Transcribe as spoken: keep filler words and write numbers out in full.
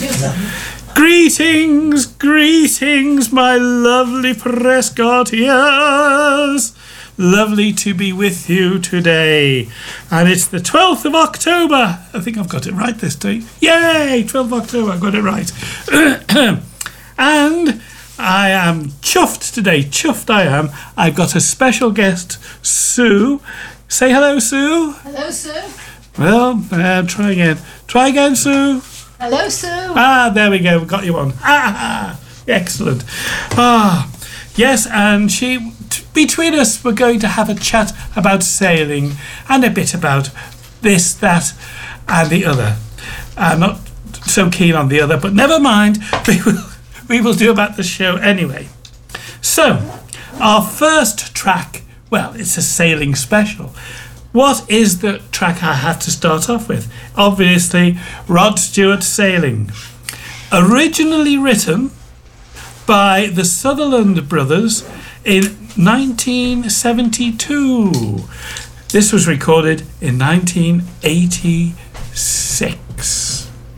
Greetings, greetings, my lovely Prescottians. Lovely to be with you today. And it's the twelfth of October. I think I've got it right this day. Yay, twelfth of October, I got it right. And I am chuffed today, chuffed I am. I've got a special guest, Sue. Say hello, Sue. Hello, Sue. Well, uh, try again. Try again, Sue. Hello, Sue. Ah, there we go. We got you on. Ah, excellent. Ah, yes, and she... Between us, we're going to have a chat about sailing and a bit about this, that, and the other. I'm not so keen on the other, but never mind. We will, we will do about the show anyway. So, our first track, well, it's a sailing special. What is the track I have to start off with? Obviously, Rod Stewart Sailing. Originally written by the Sutherland Brothers in nineteen seventy-two. This was recorded in nineteen eighty-six.